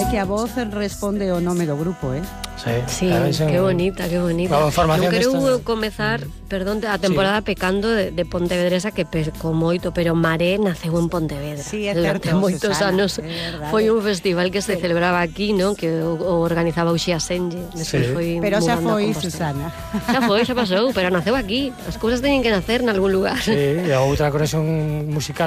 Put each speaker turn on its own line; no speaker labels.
que a voz responde o nome do grupo,
Sí, qué bonita, qué bonita. Non quero comezar, perdón, a temporada pecando de Pontevedresa, que pecou moito, pero Maré naceu en Pontevedra.
Sí, é
durante
certo,
moitos
Susana,
anos foi un festival que se celebraba aquí, ¿no? Que o organizaba Uxía Senlle.
Pero xa foi, Susana.
Xa pasou, pero naceu aquí. As cousas teñen que nacer en algún lugar.
Sí, e outra conexión musical